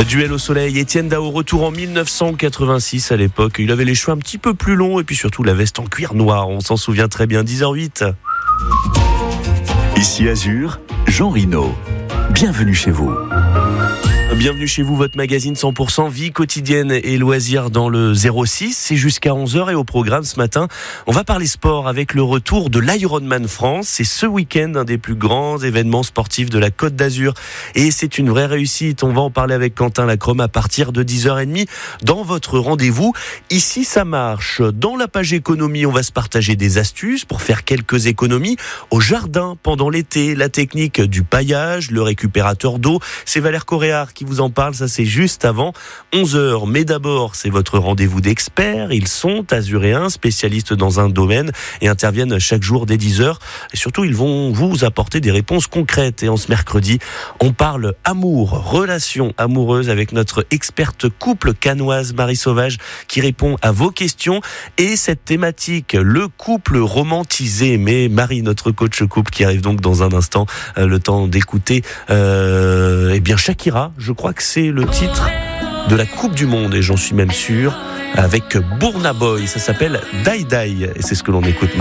Duel au soleil, Étienne Dao, retour en 1986 à l'époque. Il avait les cheveux un petit peu plus longs et puis surtout la veste en cuir noir, on s'en souvient très bien, 10h08. Ici Azur, Jean Rino. Bienvenue chez vous. Bienvenue chez vous, votre magazine 100% vie quotidienne et loisirs dans le 06. C'est jusqu'à 11h et au programme ce matin, on va parler sport avec le retour de l'Ironman France. C'est ce week-end un des plus grands événements sportifs de la Côte d'Azur. Et c'est une vraie réussite. On va en parler avec Quentin Lacrome à partir de 10h30 dans votre rendez-vous. Ici, ça marche. Dans la page économie, on va se partager des astuces pour faire quelques économies au jardin pendant l'été. La technique du paillage, le récupérateur d'eau. C'est Valère Coréard qui vous en parle, ça c'est juste avant 11h. Mais d'abord, c'est votre rendez-vous d'experts. Ils sont azuréens, spécialistes dans un domaine et interviennent chaque jour dès 10h. Et surtout, ils vont vous apporter des réponses concrètes. Et en ce mercredi, on parle amour, relations amoureuses avec notre experte couple cannoise Marie Sauvage qui répond à vos questions. Et cette thématique, le couple romantisé. Mais Marie, notre coach couple qui arrive donc dans un instant, le temps d'écouter eh bien Shakira, je crois que c'est le titre de la Coupe du Monde et j'en suis même sûr, avec Burna Boy. Ça s'appelle Die Die et c'est ce que l'on écoute.